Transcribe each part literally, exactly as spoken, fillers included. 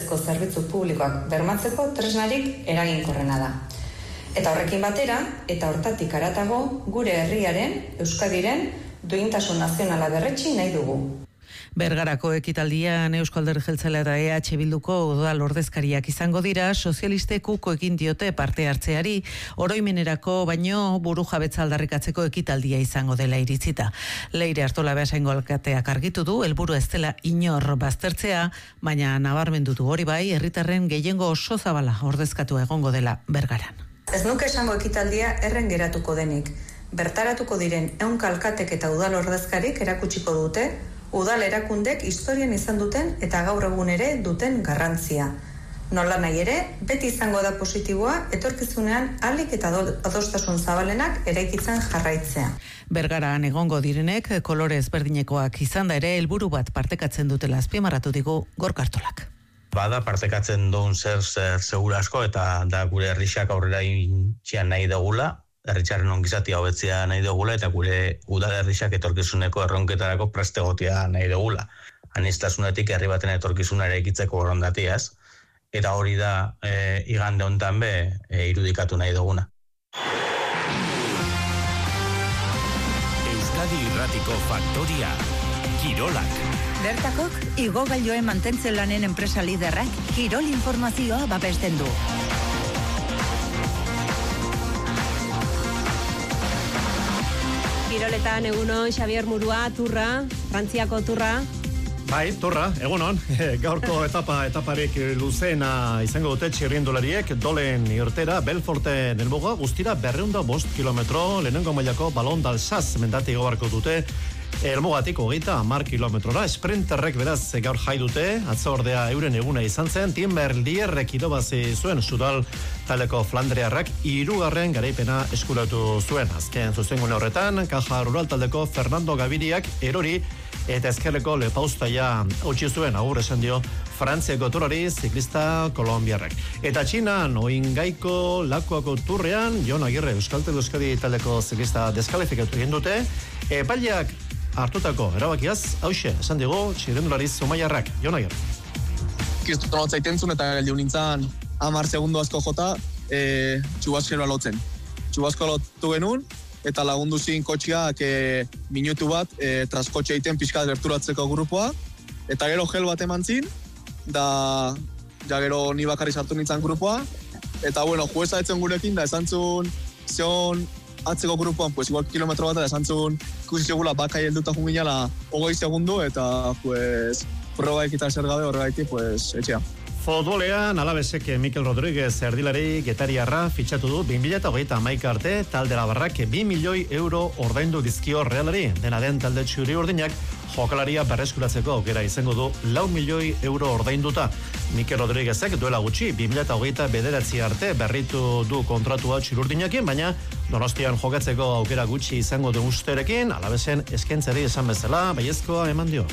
kalitatezko zerbitzu publikoak bermatzeko tresnarik eraginkorrena da. Eta horrekin batera, eta hortatik haratago, gure herriaren, Euskadiren, duintasun nazionala berretsi nahi dugu. Bergarako ekitaldian Eusko Alderdi Jeltzalea eta E H Bilduko udal ordezkariak izango dira, sozialistek uko egin diote parte hartzeari, oroimenerako baino burujabetza aldarrikatzeko ekitaldia izango dela iritzita. Leire Artola Beasaingo alkateak argitu du, helburu ez dela inor baztertzea, baina nabarmendu du hori bai, herritarren gehiengo oso zabala ordezkatu egongo dela Bergaran. Ez nuke esango ekitaldia erren geratuko denik. Bertaratuko diren ehunka alkatek eta udal ordezkarik erakutsiko dute, udal erakundek historian izan duten eta gaur egun ere duten garrantzia. Nola nahi ere, beti izango da positiboa, etorkizunean ahalik eta adostasun zabalenak eraikitzen jarraitzea. Bergaran egongo direnek kolore ezberdinekoak izan da ere helburu bat partekatzen dutela azpimarratu digu Gorka Artolak. Bada partekatzen duen zer zer segura asko eta da gure herrixak aurrera intzian nahi dugula, herritxaren ongizatia hobetzea nahi dugula eta gure udal herrixak etorkizuneko erronketarako preste egotea nahi dugula. Aniztasunetik herri baten etorkizuna eraikitzeko borondatiaz, eta hori da e, igande hontan be e, irudikatu nahi duguna. Euskadi Irratiko Faktoria, Kirolak. Bertakok, igogailoen mantentze lanen enpresa liderrak kirol informazioa babesten du. Kiroletan egunon, Xavier Murua, turra, Frantziako turra. Bai, turra, egunon, gaurko etapa, etaparek luzena izango dute txirrindulariek, dolen irtera, Belforten helmuga, guztira berreunda bost kilometro, lehenengo mailako balon dalsaz mendati gobarko dute, helmugatik hogeita hamar kilometrora, sprinterrek beraz gaur jai dute, atzordea euren eguna izan zen, Timber Lierrek idobazi zuen sudal taleko Flandriarrak hirugarren garaipena eskuratu zuen. Azken zuzengune horretan, Caja Rural taldeko Fernando Gaviriak erori eta ezkerreko Lepaustaia hautsi zuen, agur esan dio Frantziako turari ziklista kolombiarrak. Eta Txinan, Oingaiko Lakuako turrean, Jon Agirre Euskaltel Euskadi taldeko ziklista deskalifikatu egin dute, epaileak hartutako erabakiaz, hauxe, esan digu, txirrindulari zumaiarrak, Jon Agirre. Kistu notzaitentzun eta geldiu nintzen hamar segundo asko jota e, txubaskero alotzen. Txubasko alotu genuen, eta lagundu zin kotxiak e, minutu bat e, traskotxe egiten pixkat gerturatzeko grupoa, eta gero gel bat eman zin, da ja gero ni bakarri sartu nintzen grupoa, eta bueno, jueza etzen gurekin, da esan zuen, zion atzeko grupoan, pues igual kilometro bat, da esan zuen, ikusi segula bakai helduta junginala hogei segundu, eta pues proba ekitar zer gabe horregaitik, pues etxea. Futbolean, Alavesek Mikel Rodríguez erdilari getariarra fitxatu du bi mila hogeita hamaika arte, talde labarrak bi milioi euro ordaindu dizkio Realari. Dena den talde txuri urdinak jokalaria berreskuratzeko aukera izango du lau milioi euro ordainduta. Mikel Rodríguezek duela gutxi bi mila hogeita bederatzi arte berritu du kontratua txururdinakin, baina Donostian jokatzeko aukera gutxi izango du usterekin, Alavesen eskentzari esan bezala, baiezkoa eman dio.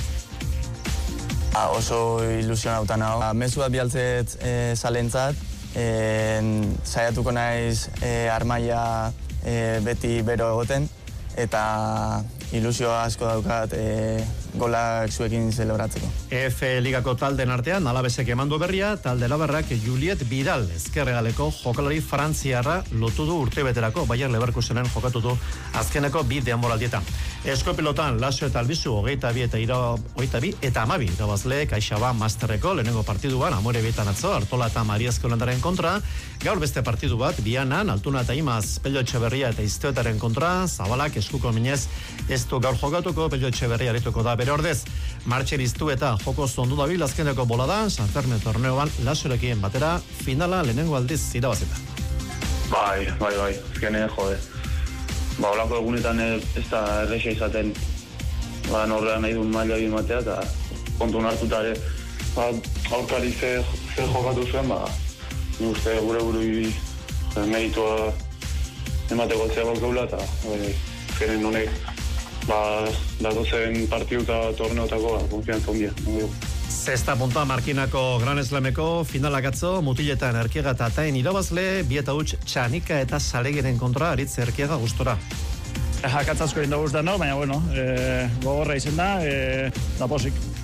Oso ilusionauta nago. Mezu bat bialtzet e, salentzat, e, saiatuko naiz e, armaia e, beti bero egoten, eta ilusio asko daukat e, golak zuekin zelebratzeko. F Ligako talden artean, Alavesek emandu berria, talde labarrak Juliet Vidal, ezkerregaleko jokalari frantziarra lotu du urtebeterako, Bayer Leverkusenen jokatu du azkeneko bi denboraldietan. Eskopilotan, Laso eta Albizu, hogeita bi eta ira, hogeita bi eta amabi, irabazle, Kaixaba Masterreko, lehenengo partiduan, Amore Bietan atzo, Artola eta Mariazko landaren kontra, gaur beste partidu bat, Bianan, Altuna eta Imaz, Pello Etxeberria eta Izteotaren kontra, Zabalak, eskuko minez, ez du gaur jokatuko, Pello Etxeberria arituko da bere ordez. Martxer iztu eta joko zondu dabil azkeneko bolada, San Fermin torneoan Lasorekin batera, finala lehenengo aldiz irabazita. Bai, bai, bai, azkenean jode. Ba, holako egunetan ez da erresa izaten, ba, norrean nahi duen maila egin matea, eta kontu hartuta ere, ba, aurkari ze, ze jokatu zuen, ba, ni uste gure burui meritua emateko zea gaukela, eta azkenen honek, ba, datozen partidu eta torneotako, ba, konfiantza ondia, no? Zesta punta Markinako Gran Slameko finalak atzo, Mutiletan Erkiega eta Tain irabazle, bieta huts Txanika eta Salegeren kontra aritz Erkiega gustora. Akatzazko egin da guztan, no? Baina, bueno, e, gogorra izen da, e, da posik.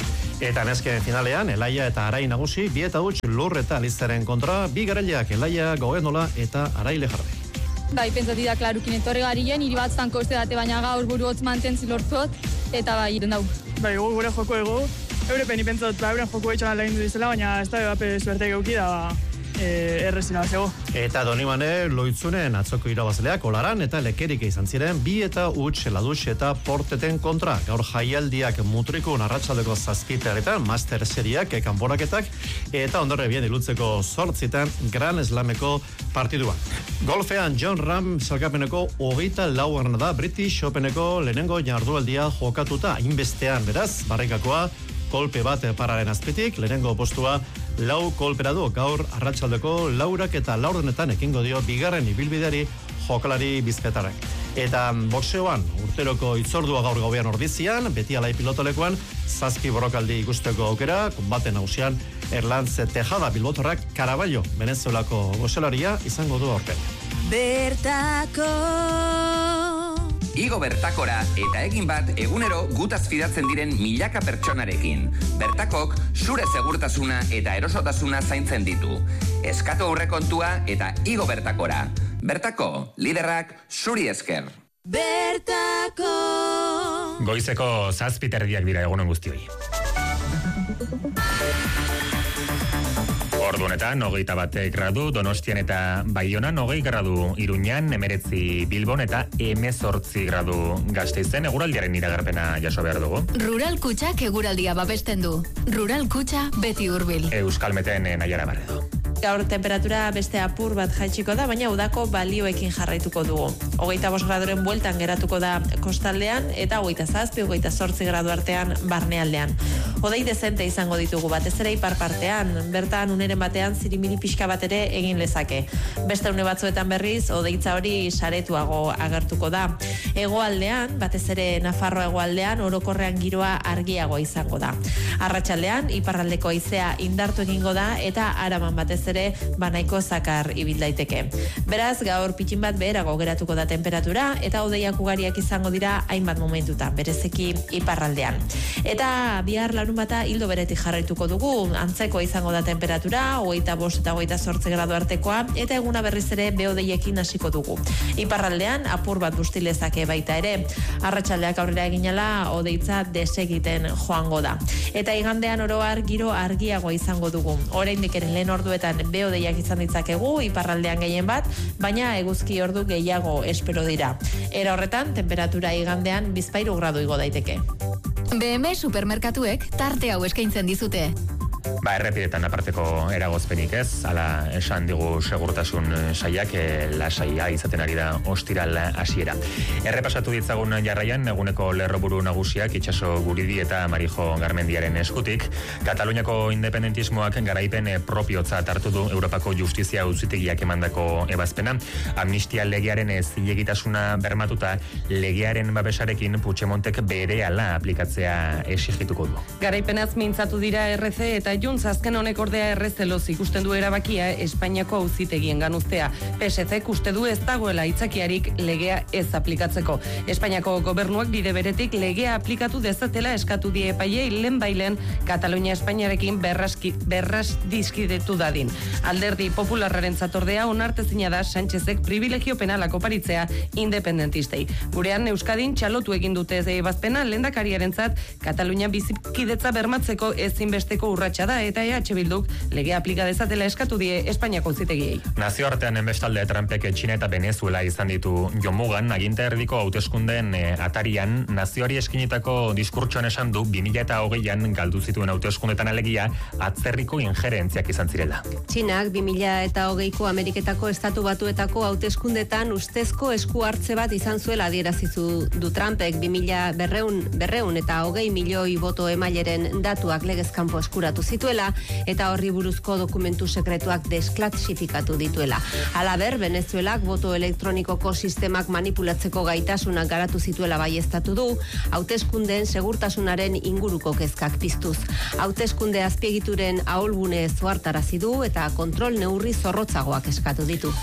Eta nesken finalean, Elaia eta Arai nagusi, bi eta huts Lur eta Alizaren kontra, bi garaileak Elaia, Gogenola eta Arai Lejarde. Bai, pentsati da, klarukin etorri garien, hiri bat zanko uste date, baina gaur buru hotz mantentzi lortzot, eta bai, iren dau. Bai, gu gure joko ego, eurepen ipentzot, ba, euren joko etxan lehen duzela, baina ez da bape zuerte geuki da, e, errezina zego. Eta Donibane Loitzunen atzoko irabazleak Olaran eta Lekerik izan ziren bi eta huts Ladux eta Porteten kontra. Gaur jaialdiak Mutrikun arratsaldeko zazpiteretan Master Seriak kanporaketak eta ondorre bien ilutzeko zortzitan Gran Slameko partidua. Golfean John Ram salkapeneko hogeita laugarrena da British Openeko lehenengo jardualdia jokatuta inbestean beraz barrikakoa kolpe bat pararen azpitik, lehenengo postua lau kolpera du gaur arratsaldeko laurak eta laurdenetan ekingo dio bigarren ibilbideari jokalari bizkaitarrak. Eta boxeoan urteroko itzordua gaur gauean ordizian, beti alai pilotolekuan, zazpi borrokaldi ikusteko aukera, konbaten hausian Erlantz Tejada Bilbotorrak Caraballo, Venezuelako gozelaria izango du aurten. Bertako Igo Bertakora eta egin bat egunero gutaz fidatzen diren milaka pertsonarekin. Bertakok zure segurtasuna eta erosotasuna zaintzen ditu. Eskatu aurrekontua eta Igo Bertakora. Bertako, liderrak zuri esker. Bertako Goizeko zazpiterdiak dira egunen guztioi. Ordu honetan, hogeita bat gradu, Donostian eta Baionan, hogei gradu Iruñan, emeretzi Bilbon eta emezortzi gradu Gasteizen, eguraldiaren iragarpena jaso behar dugu. Rural Kutxak eguraldia babesten du. Rural Kutxa beti hurbil. Euskalmeten Naiara Barredo. Gaur temperatura beste apur bat jaitsiko da, baina udako balioekin jarraituko dugu. Hogeita bost graduren bueltan geratuko da kostaldean, eta hogeita zazpi, hogeita zortzi gradu artean barnealdean. Hodei dezente izango ditugu batez ere ipar partean, bertan uneren batean zirimiri pixka bat ere egin lezake. Beste une batzuetan berriz, hodeitza hori saretuago agertuko da. Hegoaldean, batez ere Nafarroa hegoaldean, orokorrean giroa argiago izango da. Arratsaldean, iparraldeko haizea indartu egingo da, eta Araban batez ere banaiko zakar ibil daiteke. Beraz, gaur pitxin bat beherago geratuko da temperatura, eta hodeiak ugariak izango dira hainbat momentuta, berezeki iparraldean. Eta bihar larun bata hildo beretik jarraituko dugu, antzeko izango da temperatura, hogeita bost eta hogeita zortzi gradu artekoa, eta eguna berriz ere behodeiekin hasiko dugu. Iparraldean, apur bat bustilezake baita ere, arratsaldeak aurrera eginala, hodeitza desegiten joango da. Eta igandean oroar giro argiago izango dugu. Oraindik ere lehen orduetan behodeiak izan ditzakegu, iparraldean gehien bat, baina eguzki ordu gehiago espero dira. Era horretan, temperatura igandean bizpahiru gradu igo daiteke. B M Supermerkatuek tarte hau eskaintzen dizute. Ba, errepidetan aparteko eragozpenik ez, ala esan digu segurtasun saiak, e, lasaia izaten ari da ostiral hasiera. Errepasatu ditzagun jarraian, eguneko lerroburu nagusiak itxaso Guridi eta Marijo Garmendiaren eskutik, Kataluniako independentismoak garaipen propiotza hartu du Europako Justizia Auzitegiak emandako ebazpena. Amnistia legearen zilegitasuna bermatuta, legearen babesarekin Puigdemontek berehala aplikatzea exigituko du. Garaipenaz mintzatu dira R C eta Junts azken honek ordea errezeloz ikusten du erabakia Espainiako auzitegien ganuztea. P S C uste du ez dagoela aitzakiarik legea ez aplikatzeko. Espainiako gobernuak bide beretik legea aplikatu dezatela eskatu die epaileei lehenbailen Katalunia Espainiarekin berraski berras dizkidetu dadin. Alderdi Popularraren zatordea onartezina da Sánchezek privilegio penalak oparitzea independentistei. Gurean Euskadin txalotu egin dute ez ebazpena lehendakariarentzat Katalunia bizikidetza bermatzeko ezinbesteko urratsa da eta E H Bilduk legea aplika dezatela eskatu die Espainiako auzitegiei. Nazioartean enbestalde Trumpek Txina eta Venezuela izan ditu jomugan, aginte erdiko hauteskundeen e, atarian nazioari eskinitako diskurtsoan esan du bi mila hogeian galdu zituen hauteskundetan alegia atzerriko injerentziak izan zirela. Txinak bi mila hogeiko Ameriketako estatu batuetako hauteskundetan ustezko esku hartze bat izan zuela adierazizu du Trumpek bi mila berrehun eta hogei milioi boto emaileren datuak legezkanpo eskuratu zituela eta horri buruzko dokumentu sekretuak desklasifikatu dituela. Halaber, Venezuelak boto elektronikoko sistemak manipulatzeko gaitasunak garatu zituela baieztatu du, hauteskundeen segurtasunaren inguruko kezkak piztuz. Hauteskunde azpiegituren ahulgune zoartarazi du eta kontrol neurri zorrotzagoak eskatu ditu.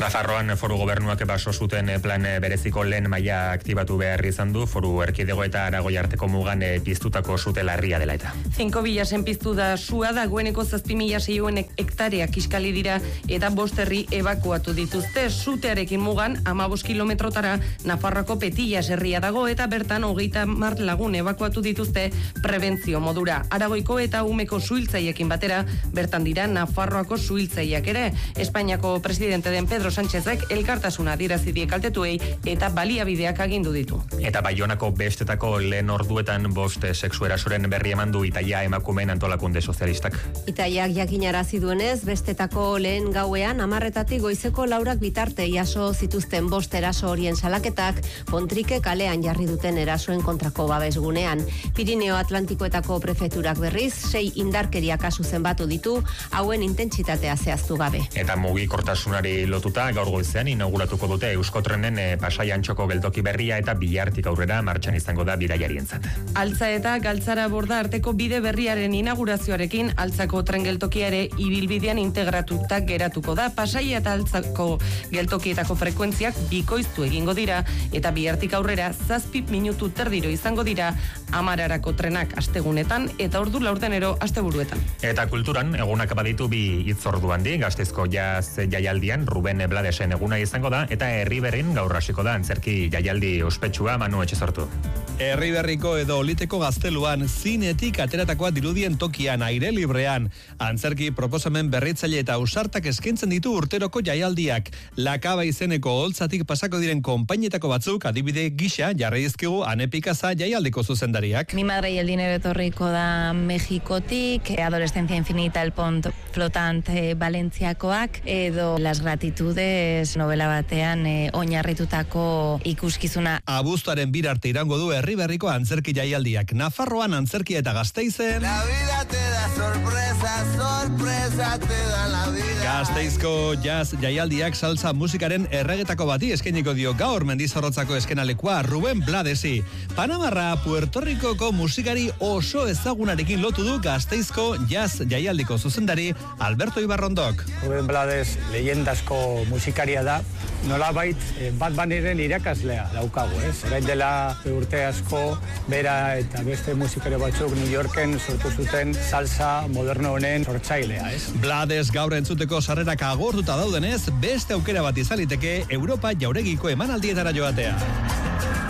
Nafarroan foru gobernuak baso zuten plan bereziko lehen maila aktibatu behar izan du, foru erkidego eta Aragoi arteko mugan piztutako sute larria dela eta. Zinko bilasen piztu da sua, dagoeneko zazpi mila seioen hektarea kiskali dira eta bost herri ebakuatu dituzte. Sutearekin mugan, hamabost kilometrotara Nafarroako Petillas herria dago eta bertan hogeita mar lagun ebakuatu dituzte prebentzio modura. Aragoiko eta Umeko suhiltzaiekin batera, bertan dira Nafarroako suhiltzaiak ere. Espainiako presidente den Pedro Sánchezek elkartasuna adierazi kaltetuei eta baliabideak agindu ditu. Eta Baionako bestetako lehen orduetan bost sexu erasoren berri eman du Itaia emakumeen antolakunde sozialistak. Itaiak jakinarazi duenez, bestetako lehen gauean amarretatik goizeko laurak bitarte jaso zituzten bost eraso horien salaketak Pontrike kalean jarri duten erasoen kontrako babesgunean. Pirineo Atlantikoetako prefeturak berriz, sei indarkeria kasu zenbatu ditu, hauen intentsitatea zehaztu gabe. Eta mugikortasunari lotuta gaur goizean inauguratuko dute Euskotrenen e, Pasai Antxoko geltoki berria eta bilartik aurrera martxan izango da bidaiarientzat. Altza eta Galtzara Borda arteko bide berriaren inaugurazioarekin Altzako tren geltokia ere ibilbidean integratuta geratuko da. Pasai eta Altzako geltokietako frekuentziak bikoiztu egingo dira eta bihartik aurrera zazpi minutu terdiro izango dira amararako trenak astegunetan eta ordu laurdenero asteburuetan. Eta kulturan egunak baditu bi hitzordu handi, Gasteizko jaz jaialdian Ruben Bladesen eguna izango da eta Herriberrin gaur hasiko da antzerki jaialdi ospetsua Manu Etxezortu. Herriberriko edo Oliteko gazteluan zinetik ateratakoa dirudien tokian aire librean. Antzerki proposamen berritzaile eta ausartak eskaintzen ditu urteroko jaialdiak. Lakaba izeneko holtzatik pasako diren konpainietako batzuk adibide gisa jarri dizkigu Ane Pikaza jaialdiko zuzendariak. Mi madre y el dinero etorriko da Mexikotik, Adolescencia Infinita, El Pont Flotante Valentziakoak, edo Las Gratitudes novela batean e, oinarritutako ikuskizuna. Abuztuaren bir arte irango du Herriberriko antzerki jaialdiak. Nafarroan antzerki eta Gasteizen. La vida te da sorpresa, sorpresa te da la vida. Gasteizko jazz jaialdiak salsa musikaren erregetako bati eskainiko dio gaur Mendizorrotzako eskenalekua Ruben Bladesi. Panamarra Puerto Ricoko musikari oso ezagunarekin lotu du Gasteizko jazz jaialdiko zuzendari Alberto Ibarrondok. Ruben Blades leyendasko musikaria da, nolabait Bad Bunnyren irakaslea daukagu, ez? Orain dela urte asko bera eta beste musikari batzuk New Yorken sortu zuten salsa moderno honen sortzailea, ez? Blades gaur entzuteko sarrerak agortuta daudenez, beste aukera bat izaliteke Europa jauregiko emanaldietara joatea.